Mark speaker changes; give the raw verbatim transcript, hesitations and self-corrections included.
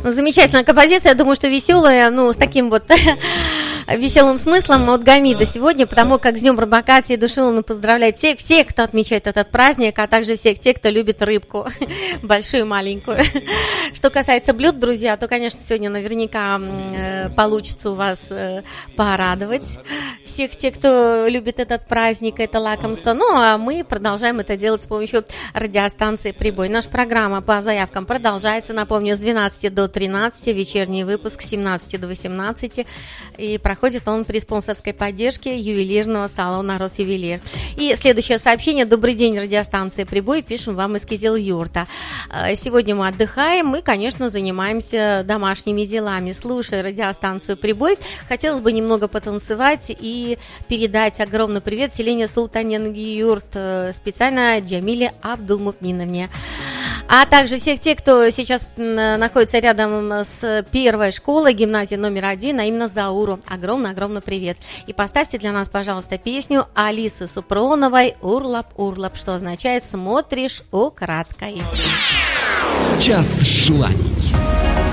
Speaker 1: Замечательная композиция, я думаю, что веселая, ну, с таким вот веселым смыслом от Гамида сегодня, потому как с Днем Рыбака от души он поздравляет всех, всех, кто отмечает этот праздник, а также всех тех, кто любит рыбку, большую и маленькую. Что касается блюд, друзья, то, конечно, сегодня наверняка э, получится у вас э, порадовать всех тех, кто любит этот праздник, это лакомство. Ну, а мы продолжаем это делать с помощью радиостанции «Прибой». Наша программа по заявкам продолжается, напомню, с двенадцати до тринадцати, вечерний выпуск с семнадцати до восемнадцати, и проходит он при спонсорской поддержке ювелирного салона «Росювелир». И следующее сообщение. Добрый день, радиостанция «Прибой». Пишем вам из Кизил-Юрта. Сегодня мы отдыхаем, мы, конечно, занимаемся домашними делами. Слушая радиостанцию «Прибой», хотелось бы немного потанцевать и передать огромный привет Селене Султанен-Юрт, специально Джамиле Абдулмукминовне. А также всех тех, кто сейчас находится рядом с первой школой, гимназии номер один, а именно Зауру. Огромный-огромный привет. И поставьте для нас, пожалуйста, песню Алисы Супроновой «Урлап-Урлап», что означает «Смотришь украдкой».
Speaker 2: Час желаний.